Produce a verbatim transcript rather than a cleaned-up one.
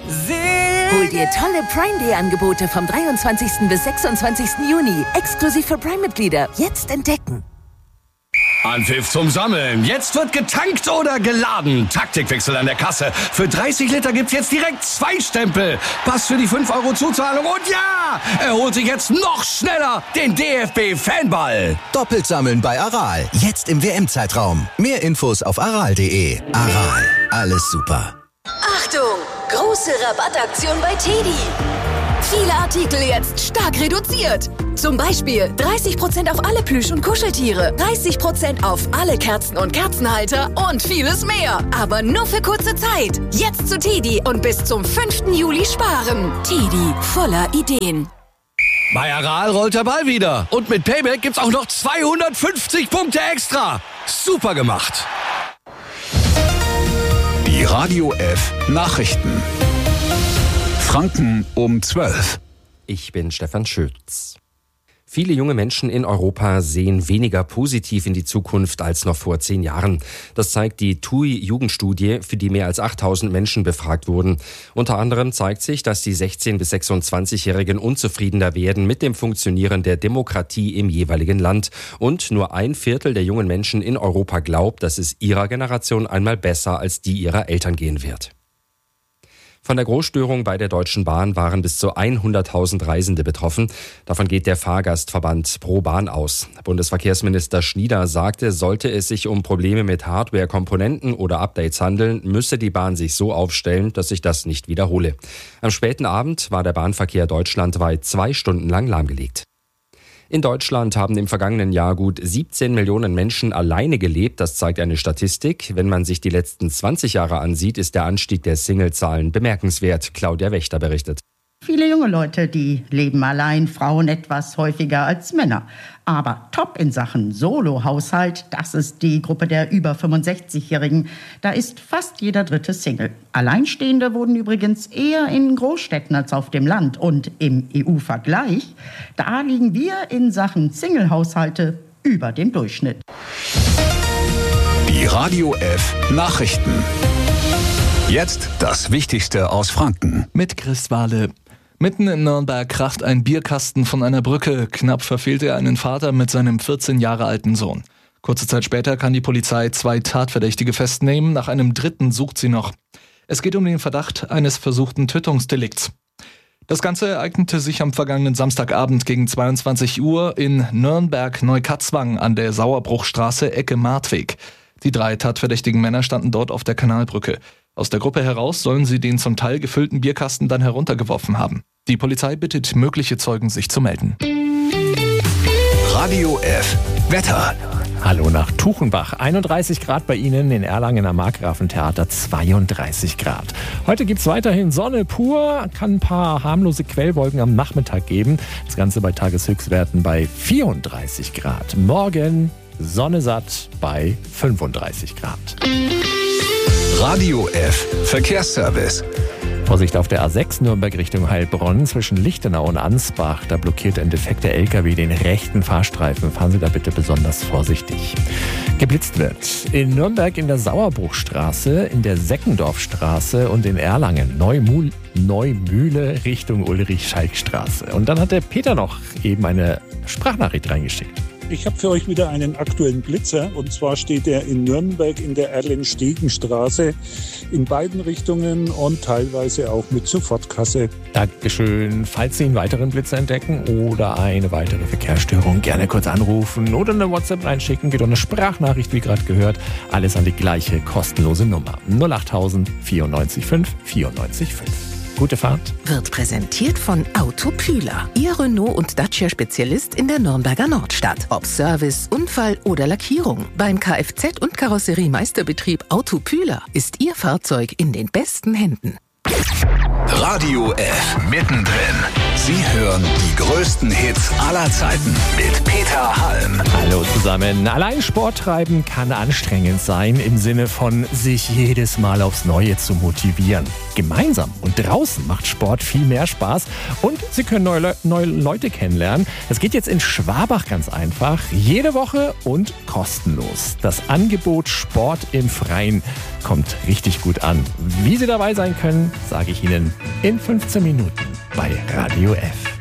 Hol dir tolle Prime Day Angebote vom dreiundzwanzigsten bis sechsundzwanzigsten Juni. Exklusiv für Prime-Mitglieder. Jetzt entdecken. Anpfiff zum Sammeln. Jetzt wird getankt oder geladen. Taktikwechsel an der Kasse. Für dreißig Liter gibt's jetzt direkt zwei Stempel. Pass für die fünf Euro Zuzahlung. Und ja, er holt sich jetzt noch schneller den D F B-Fanball. Doppelt sammeln bei Aral. Jetzt im W M-Zeitraum. Mehr Infos auf aral punkt de. Aral. Alles super. Achtung! Große Rabattaktion bei Teddy. Viele Artikel jetzt stark reduziert. Zum Beispiel dreißig Prozent auf alle Plüsch- und Kuscheltiere, dreißig Prozent auf alle Kerzen und Kerzenhalter und vieles mehr. Aber nur für kurze Zeit. Jetzt zu Teddy und bis zum fünften Juli sparen. Teddy, voller Ideen. Bei Aral rollt der Ball wieder. Und mit Payback gibt's auch noch zweihundertfünfzig Punkte extra. Super gemacht. Die Radio F Nachrichten. Franken um zwölf. Ich bin Stefan Schütz. Viele junge Menschen in Europa sehen weniger positiv in die Zukunft als noch vor zehn Jahren. Das zeigt die T U I-Jugendstudie, für die mehr als achttausend Menschen befragt wurden. Unter anderem zeigt sich, dass die sechzehn- bis sechsundzwanzigjährigen unzufriedener werden mit dem Funktionieren der Demokratie im jeweiligen Land. Und nur ein Viertel der jungen Menschen in Europa glaubt, dass es ihrer Generation einmal besser als die ihrer Eltern gehen wird. Von der Großstörung bei der Deutschen Bahn waren bis zu hunderttausend Reisende betroffen. Davon geht der Fahrgastverband Pro Bahn aus. Bundesverkehrsminister Schnieder sagte, sollte es sich um Probleme mit Hardware-Komponenten oder Updates handeln, müsse die Bahn sich so aufstellen, dass sich das nicht wiederhole. Am späten Abend war der Bahnverkehr deutschlandweit zwei Stunden lang lahmgelegt. In Deutschland haben im vergangenen Jahr gut siebzehn Millionen Menschen alleine gelebt. Das zeigt eine Statistik. Wenn man sich die letzten zwanzig Jahre ansieht, ist der Anstieg der Singlezahlen bemerkenswert. Claudia Wächter berichtet. Viele junge Leute, die leben allein, Frauen etwas häufiger als Männer. Aber top in Sachen Solo-Haushalt, das ist die Gruppe der über fünfundsechzigjährigen. Da ist fast jeder dritte Single. Alleinstehende wurden übrigens eher in Großstädten als auf dem Land. Und im E U-Vergleich, da liegen wir in Sachen Single-Haushalte über dem Durchschnitt. Die Radio F Nachrichten. Jetzt das Wichtigste aus Franken. Mit Chris Wahle. Mitten in Nürnberg kracht ein Bierkasten von einer Brücke. Knapp verfehlt er einen Vater mit seinem vierzehn Jahre alten Sohn. Kurze Zeit später kann die Polizei zwei Tatverdächtige festnehmen. Nach einem dritten sucht sie noch. Es geht um den Verdacht eines versuchten Tötungsdelikts. Das Ganze ereignete sich am vergangenen Samstagabend gegen zweiundzwanzig Uhr in Nürnberg-Neukatzwang an der Sauerbruchstraße Ecke Martweg. Die drei tatverdächtigen Männer standen dort auf der Kanalbrücke. Aus der Gruppe heraus sollen sie den zum Teil gefüllten Bierkasten dann heruntergeworfen haben. Die Polizei bittet mögliche Zeugen, sich zu melden. Radio F Wetter. Hallo nach Tuchenbach. einunddreißig Grad bei Ihnen, in Erlangen am Markgrafentheater zweiunddreißig Grad. Heute gibt's weiterhin Sonne pur, kann ein paar harmlose Quellwolken am Nachmittag geben. Das Ganze bei Tageshöchstwerten bei vierunddreißig Grad. Morgen Sonne satt bei fünfunddreißig Grad. Radio F Verkehrsservice. Vorsicht auf der A sechs Nürnberg Richtung Heilbronn zwischen Lichtenau und Ansbach. Da blockiert ein defekter L K W den rechten Fahrstreifen. Fahren Sie da bitte besonders vorsichtig. Geblitzt wird in Nürnberg in der Sauerbruchstraße, in der Seckendorfstraße und in Erlangen. Neumühl, Neumühle Richtung Ulrich-Schalk-Straße. Und dann hat der Peter noch eben eine Sprachnachricht reingeschickt. Ich habe für euch wieder einen aktuellen Blitzer, und zwar steht er in Nürnberg in der Erlenstegenstraße in beiden Richtungen und teilweise auch mit Sofortkasse. Dankeschön. Falls Sie einen weiteren Blitzer entdecken oder eine weitere Verkehrsstörung, gerne kurz anrufen oder eine WhatsApp reinschicken, geht auch eine Sprachnachricht, wie gerade gehört. Alles an die gleiche kostenlose Nummer null achttausend vierundneunzig fünf vierundneunzig fünf. Gute Fahrt. Wird präsentiert von Auto Pühler. Ihr Renault- und Dacia-Spezialist in der Nürnberger Nordstadt. Ob Service, Unfall oder Lackierung. Beim Kfz- und Karosseriemeisterbetrieb Auto Pühler ist Ihr Fahrzeug in den besten Händen. Radio F mittendrin. Sie hören die größten Hits aller Zeiten mit Peter Halm. Hallo zusammen. Allein Sport treiben kann anstrengend sein, im Sinne von sich jedes Mal aufs Neue zu motivieren. Gemeinsam und draußen macht Sport viel mehr Spaß und Sie können neue, Le- neue Leute kennenlernen. Es geht jetzt in Schwabach ganz einfach. Jede Woche und kostenlos. Das Angebot Sport im Freien kommt richtig gut an. Wie Sie dabei sein können, sage ich Ihnen in fünfzehn Minuten bei Radio F.